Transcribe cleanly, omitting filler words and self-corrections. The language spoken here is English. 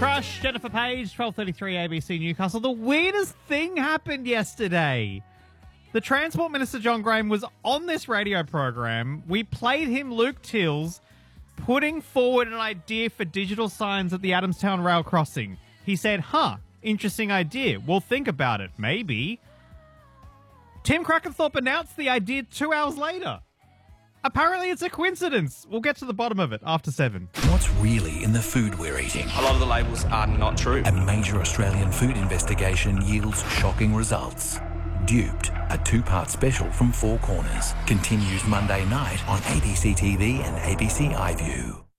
Crush, Jennifer Page, 12:33 ABC Newcastle. The weirdest thing happened yesterday. The Transport Minister, John Graham, was on this radio program. We played him, Luke Tills, putting forward an idea for digital signs at the Adamstown Rail Crossing. He said, interesting idea. We'll think about it. Maybe. Tim Crackenthorpe announced the idea 2 hours later. Apparently it's a coincidence. We'll get to the bottom of it after 7. What's really in the food we're eating? A lot of the labels are not true. A major Australian food investigation yields shocking results. Duped, a 2-part special from Four Corners, continues Monday night on ABC TV and ABC iView.